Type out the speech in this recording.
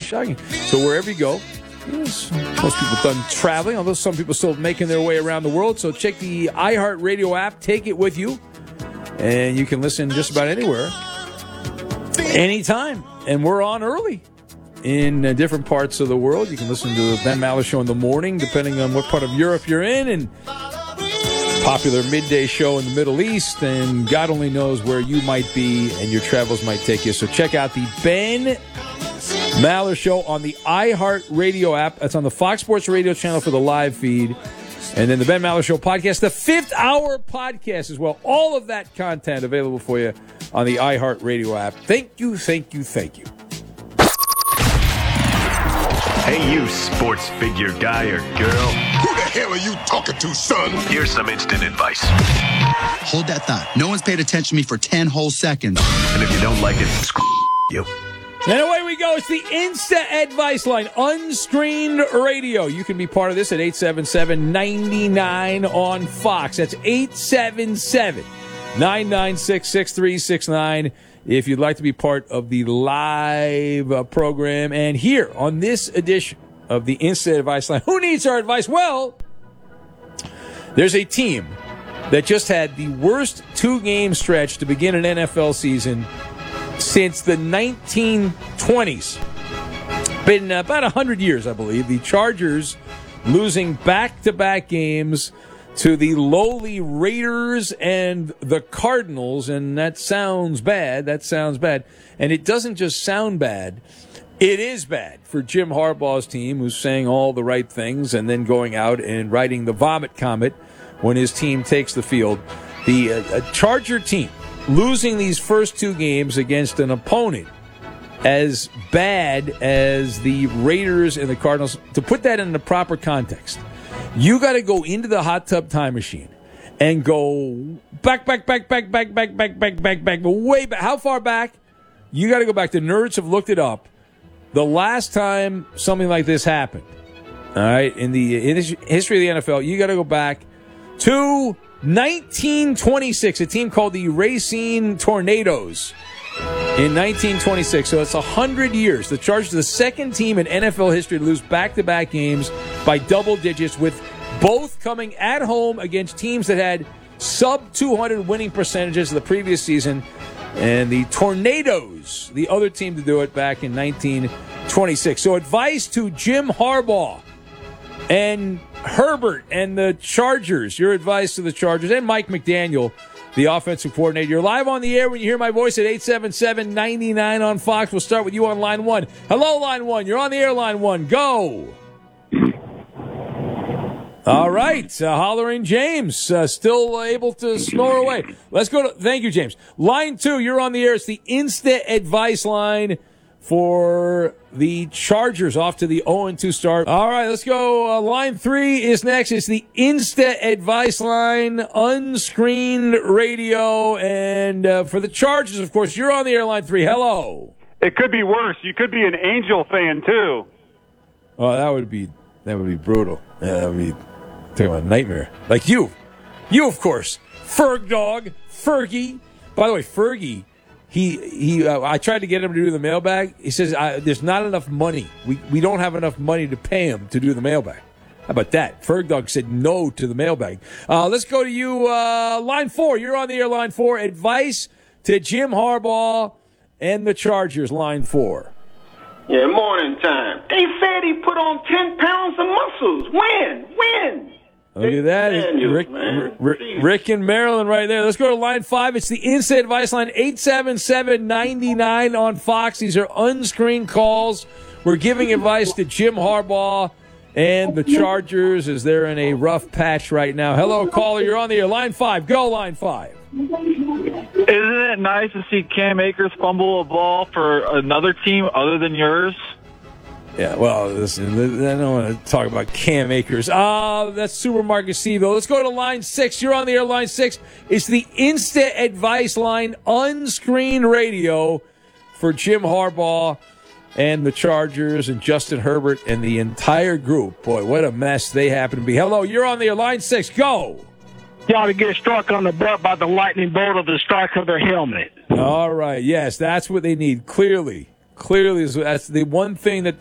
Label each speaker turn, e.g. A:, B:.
A: shocking. So wherever you go, most people done traveling, although some people still making their way around the world. So check the iHeartRadio app. Take it with you. And you can listen just about anywhere, anytime. And we're on early in different parts of the world. You can listen to the Ben Maller Show in the morning, depending on what part of Europe you're in, and popular midday show in the Middle East, and God only knows where you might be and your travels might take you. So check out the Ben Maller Show on the iHeartRadio app. That's on the Fox Sports Radio channel for the live feed. And then the Ben Maller Show podcast, the 5th Hour podcast as well. All of that content available for you on the iHeartRadio app. Thank you, thank you, thank you.
B: Hey, you sports figure guy or girl.
C: Who the hell are you talking to, son?
B: Here's some instant advice.
D: Hold that thought. No one's paid attention to me for 10 whole seconds.
B: And if you don't like it, screw you.
A: And away we go. It's the Insta Advice Line, unscreened radio. You can be part of this at 877-99 on Fox. That's 877-996-6369 if you'd like to be part of the live program. And here on this edition of the Insta Advice Line, who needs our advice? Well, there's a team that just had the worst two-game stretch to begin an NFL season since the 1920s. Been about 100 years, I believe. The Chargers losing back-to-back games to the lowly Raiders and the Cardinals, and that sounds bad. And it doesn't just sound bad. It is bad for Jim Harbaugh's team, who's saying all the right things and then going out and writing the vomit comet when his team takes the field. The Charger team losing these first two games against an opponent as bad as the Raiders and the Cardinals. To put that in the proper context, you got to go into the hot tub time machine and go back, way back. How far back? You got to go back. The nerds have looked it up. The last time something like this happened, all right, in the history of the NFL, you got to go back to 1926, a team called the Racine Tornadoes in 1926. So it's 100 years. The Chargers are the second team in NFL history to lose back-to-back games by double digits, with both coming at home against teams that had sub-200 winning percentages the previous season. And the Tornadoes, the other team to do it back in 1926. So advice to Jim Harbaugh and Herbert and the Chargers. Your advice to the Chargers and Mike McDaniel, the offensive coordinator. You're live on the air when you hear my voice at 877-99 on Fox. We'll start with you on line one. Hello, line one. You're on the air, line one. Go. All right. Hollering James, still able to snore away. Let's go to, thank you, James. Line two, you're on the air. It's the Insta Advice Line for the Chargers, off to the 0-2 start. All right, let's go. Line three is next. It's the Insta Advice Line, unscreened radio. And for the Chargers, of course, you're on the air, line three. Hello.
E: It could be worse. You could be an Angel fan, too.
A: Oh, that would be brutal. That would be talking about a nightmare. Like you, of course. Ferg dog, Fergie. By the way, Fergie, he I tried to get him to do the mailbag. He says there's not enough money. We don't have enough money to pay him to do the mailbag. How about that? Ferg dog said no to the mailbag. Let's go to you, line four. You're on the air, line four. Advice to Jim Harbaugh and the Chargers, line four.
F: Yeah, morning time. They said he put on 10 pounds of muscles. When?
A: Look at that. Rick in Maryland right there. Let's go to line five. It's the Inside Advice Line, 877-99 on Fox. These are unscreened calls. We're giving advice to Jim Harbaugh and the Chargers as they're in a rough patch right now. Hello, caller. You're on the air. Line five. Go, line five.
G: Isn't it nice to see Cam Akers fumble a ball for another team other than yours?
A: Yeah, well, listen, I don't want to talk about Cam Akers. That's Supermarket Steve. Let's go to line six. You're on the air, line six. It's the Insta Advice Line, unscreened radio for Jim Harbaugh and the Chargers and Justin Herbert and the entire group. Boy, what a mess they happen to be. Hello, you're on the air, line six. Go.
H: You ought to get struck on the butt by the lightning bolt of the strike of their helmet.
A: All right, yes, that's what they need. Clearly, that's the one thing that